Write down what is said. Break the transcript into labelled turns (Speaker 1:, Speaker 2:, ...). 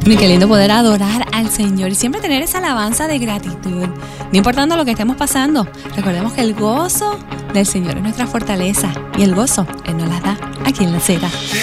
Speaker 1: Y qué lindo poder adorar al Señor y siempre tener esa alabanza de gratitud, no importando lo que estemos pasando. Recordemos que el gozo del Señor es nuestra fortaleza y el gozo Él nos la da aquí en La Cera.